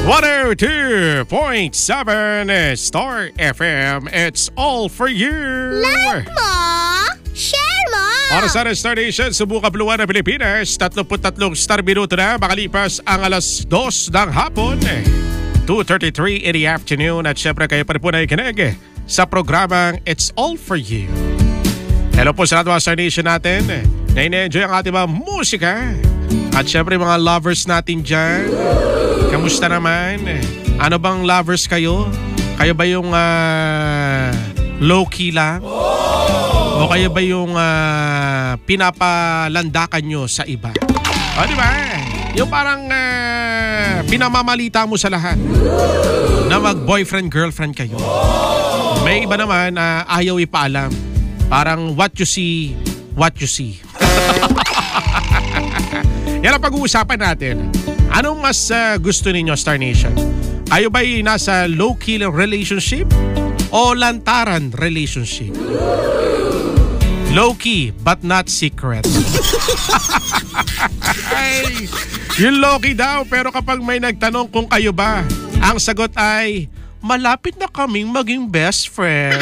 102.7 Star FM. It's all for you. Like mo, share mo. Para sa Star Nation, subukan Buluan ng Pilipinas. 33 star minuto na makalipas ang alas 2 ng hapon. 2:33 in the afternoon. At syempre kayo pa rin po nakikinig sa programang It's All For You. Hello po sa mga Star Nation natin na ina-enjoy ang ating mga musika. At syempre mga lovers natin dyan. Kamusta naman? Ano bang lovers kayo? Kayo ba yung low-key lang? O kayo ba yung pinapalandakan nyo sa iba? O diba? Yung parang pinamamalita mo sa lahat na mag-boyfriend-girlfriend kayo. May iba naman ayaw ipaalam. Parang what you see, what you see. Yan ang pag-uusapan natin. Anong mas gusto ninyo, Star Nation? Kayo ba'y nasa low-key relationship o lantaran relationship? Low-key but not secret. Ay, yung low-key daw pero kapag may nagtanong kung kayo ba, ang sagot ay, malapit na kaming maging best friend.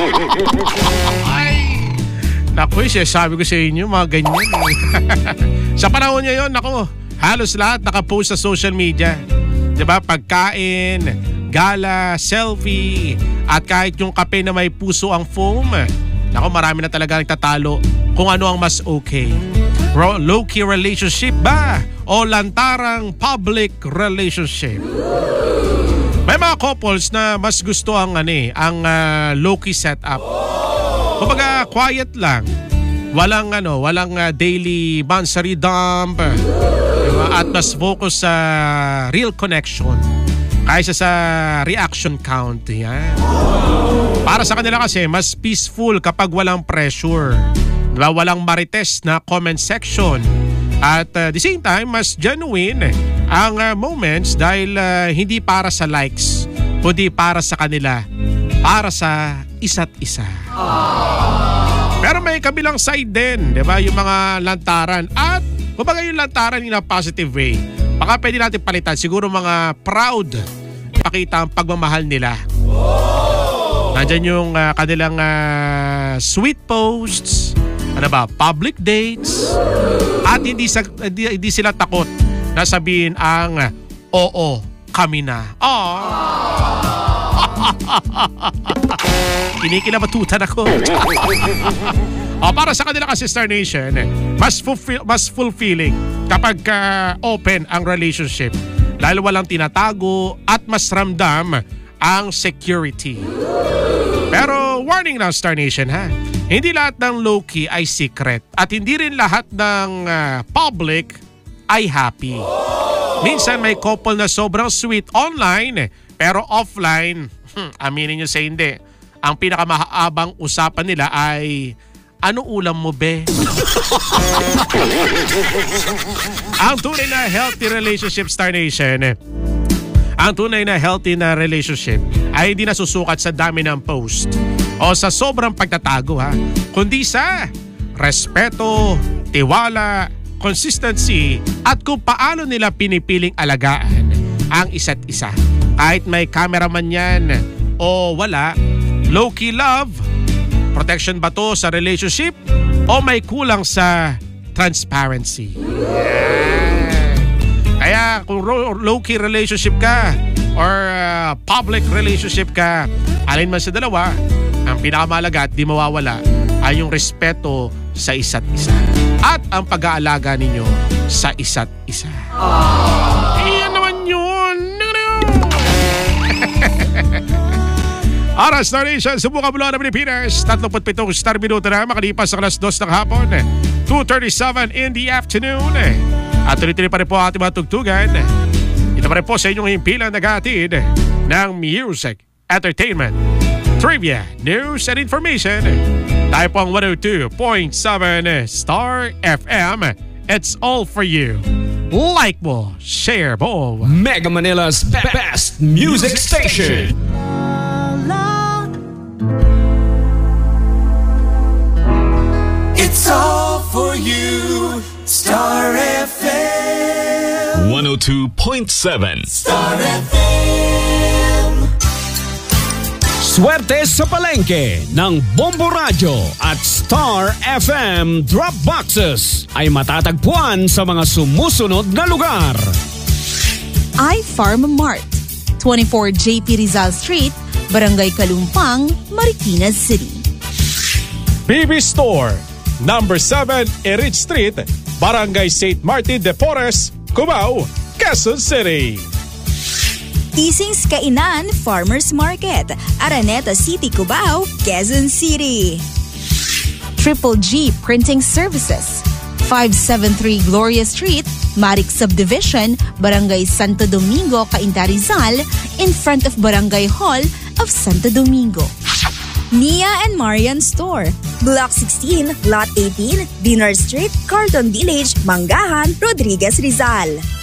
Ay, naku, sabi ko sa inyo, mga ganyan. Sa panahon ngayon, naku, halos lahat nakapost sa social media. Diba? Pagkain, gala, selfie, at kahit yung kape na may puso ang foam. Naku, marami na talaga nagtatalo kung ano ang mas okay. Low-key relationship ba? O lantarang public relationship? May mga couples na mas gusto ang low-key setup. Kumbaga, quiet lang. Walang daily monthly dump. Diba? At mas focus sa real connection kaysa sa reaction count. Yan. Para sa kanila kasi, mas peaceful kapag walang pressure. Diba? Walang marites na comment section. At the same time, mas genuine ang moments dahil hindi para sa likes, kundi para sa kanila, para sa isa't isa. Pero may kabilang side din, di ba? Yung mga lantaran. At kumbaga yung lantaran in a positive way. Baka pwede natin palitan. Siguro mga proud. Pakita ang pagmamahal nila. Nandyan yung kanilang sweet posts. Ano ba? Public dates. At hindi sila takot na sabihin ang oo, kami na. Kinikilabatutan ako. Para sa kanila kasi Star Nation, mas fulfilling kapag open ang relationship. Dahil walang tinatago at mas ramdam ang security. Pero warning lang Star Nation ha. Hindi lahat ng low-key ay secret. At hindi rin lahat ng public ay happy. Minsan may couple na sobrang sweet online pero offline, aminin nyo sa hindi. Ang pinakamahabang usapan nila ay, ano ulam mo be? Ang tunay na healthy relationship, Star Nation, ang tunay na healthy na relationship ay hindi nasusukat sa dami ng post o sa sobrang pagtatago ha, kundi sa respeto, tiwala, consistency at kung paano nila pinipiling alagaan ang isa't isa. Kahit may cameraman yan o wala, low-key love, protection ba to sa relationship o may kulang sa transparency? Yeah. Kaya kung low-key relationship ka or public relationship ka, alin man sa dalawa, ang pinakamahalaga at di mawawala ay yung respeto sa isa't isa at ang pag-aalaga ninyo sa isa't isa. Iyan naman yun. Star Nation, subukan Buluan ng Pilipinas. 37 star minuto na makalipas sa alas 2 ng hapon. 2:37 in the afternoon. At tuloy-tuloy pa rin po ating mga tugtugan. Ito pa rin po sa inyong himpilang nag-aatid ng music, entertainment, trivia, news, and information. Tayo po ang 102.7 Star FM. It's all for you. Like mo, share mo. Mega Manila's best music station. It's all for you, Star FM. 102.7 Star FM. Swerte sa palengke ng Bombo Radio at Star FM Drop Boxes ay matatagpuan sa mga sumusunod na lugar. iFarm Mart, 24 JP Rizal Street, Barangay Kalumpang, Marikina City. BB Store, number 7 Erich Street, Barangay St. Martin de Porres, Cubao, Quezon City. Tisings Kainan Farmers Market, Araneta City, Cubao, Quezon City. Triple G Printing Services, 573 Gloria Street, Maric Subdivision, Barangay Santo Domingo, Cainta Rizal, in front of Barangay Hall of Santo Domingo. Nia and Marian Store, Block 16, Lot 18, Dinar Street, Carlton Village, Mangahan, Rodriguez, Rizal.